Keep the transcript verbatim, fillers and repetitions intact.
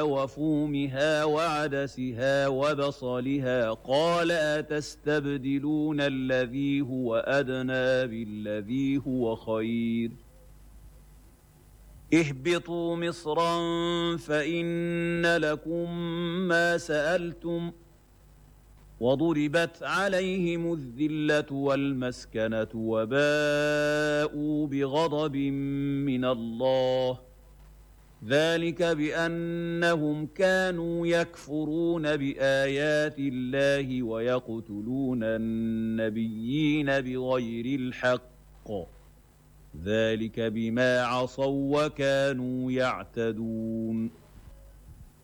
وفومها وعدسها وبصلها قال أتستبدلون الذي هو أدنى بالذي هو خير اهبطوا مصرا فإن لكم ما سألتم وضربت عليهم الذلة والمسكنة وباءوا بغضب من الله ذلك بأنهم كانوا يكفرون بآيات الله ويقتلون النبيين بغير الحق ذلك بما عصوا وكانوا يعتدون